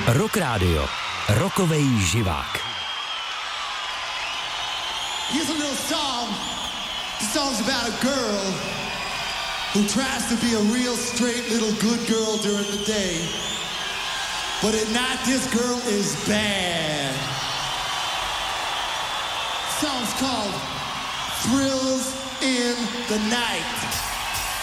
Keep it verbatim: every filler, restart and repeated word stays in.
Rock Radio. Rockovej živák. Here's a little song. The song's about a girl who tries to be a real straight little good girl during the day. But at night, this girl is bad. The song's called Thrills in the Night.